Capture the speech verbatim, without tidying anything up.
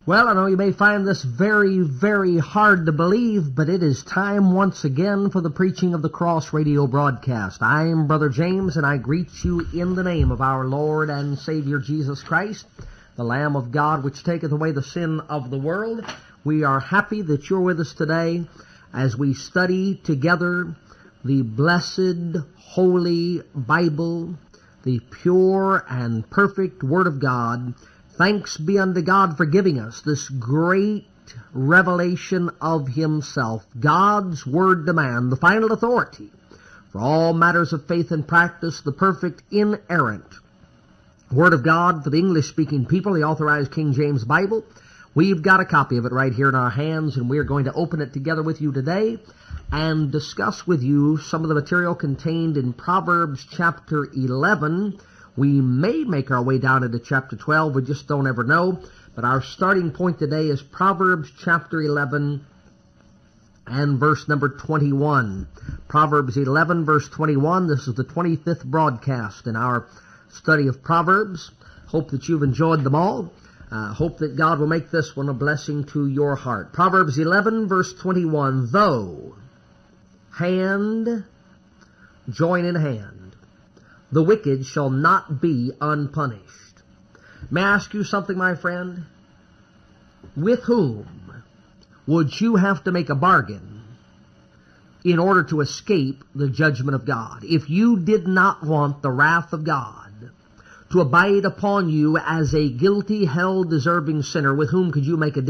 Well, I know you may find this very, very hard to believe, but it is time once again for the preaching of the Cross Radio broadcast. I am Brother James, and I greet you in the name of our Lord and Savior Jesus Christ, the Lamb of God, which taketh away the sin of the world. We are happy that you're with us today as we study together the blessed, holy Bible, the pure and perfect Word of God. Thanks be unto God for giving us this great revelation of Himself, God's Word to man, the final authority for all matters of faith and practice, the perfect, inerrant Word of God for the English-speaking people, the Authorized King James Bible. We've got a copy of it right here in our hands, and we're going to open it together with you today and discuss with you some of the material contained in Proverbs chapter eleven. We may make our way down into chapter twelve, we just don't ever know. But our starting point today is Proverbs chapter eleven and verse number twenty-one. Proverbs eleven, verse twenty-one. This is the twenty-fifth broadcast in our study of Proverbs. Hope that you've enjoyed them all. Uh, hope that God will make this one a blessing to your heart. Proverbs eleven, verse twenty-one. Though hand join in hand, the wicked shall not be unpunished. May I ask you something, my friend? With whom would you have to make a bargain in order to escape the judgment of God? If you did not want the wrath of God to abide upon you as a guilty, hell-deserving sinner, with whom could you make a deal?